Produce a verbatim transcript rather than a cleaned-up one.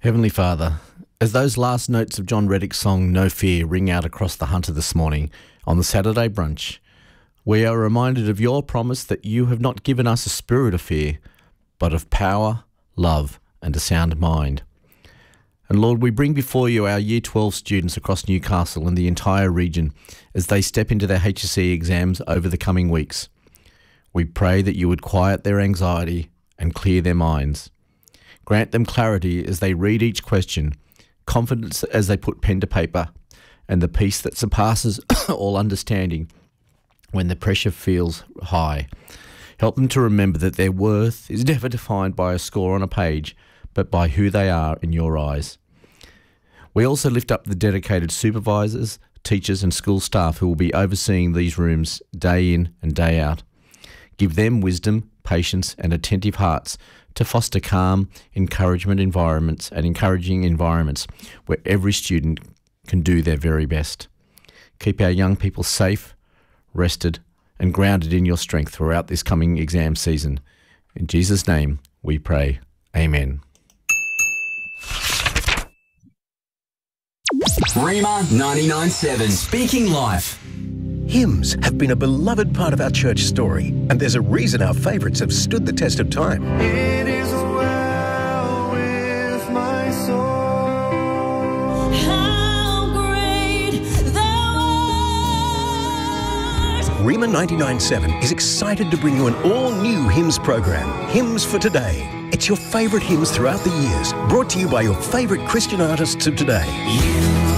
Heavenly Father, as those last notes of John Reddick's song No Fear ring out across the Hunter this morning on the Saturday brunch, we are reminded of your promise that you have not given us a spirit of fear, but of power, love and a sound mind. And Lord, we bring before you our Year twelve students across Newcastle and the entire region as they step into their H S C exams over the coming weeks. We pray that you would quiet their anxiety and clear their minds. Grant them clarity as they read each question, confidence as they put pen to paper, and the peace that surpasses all understanding when the pressure feels high. Help them to remember that their worth is never defined by a score on a page, but by who they are in your eyes. We also lift up the dedicated supervisors, teachers and school staff who will be overseeing these rooms day in and day out. Give them wisdom, patience and attentive hearts to foster calm, encouragement environments and encouraging environments where every student can do their very best. Keep our young people safe, rested and grounded in your strength throughout this coming exam season. In Jesus' name we pray. Amen. Rhema ninety-nine point seven, Speaking Life. Hymns have been a beloved part of our church story, and there's a reason our favourites have stood the test of time. It is well with my soul. How great thou art. Rhema ninety-nine point seven is excited to bring you an all-new hymns program, Hymns for Today. It's your favourite hymns throughout the years, brought to you by your favourite Christian artists of today. You